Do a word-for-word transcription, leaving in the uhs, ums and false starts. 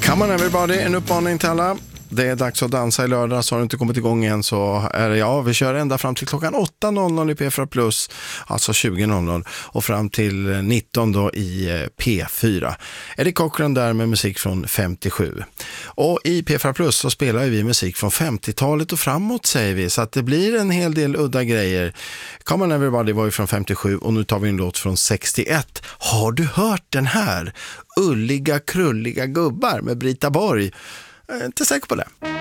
Come on everybody, en uppmaning till alla. Det är dags att dansa i lördag, så har du inte kommit igång än så är det ja, vi kör ända fram till klockan åtta i P fyra plus, alltså tjugo och fram till nitton då i P fyra. Eddie Cochran där med musik från femtiosju. Och i P fyra plus så spelar vi musik från femtiotalet och framåt säger vi, så att det blir en hel del udda grejer. Come on everybody var ju från femtiosju och nu tar vi en låt från sextioett. Har du hört den här? Ulliga krulliga gubbar med Brita Borg. Jag är inte säker på det.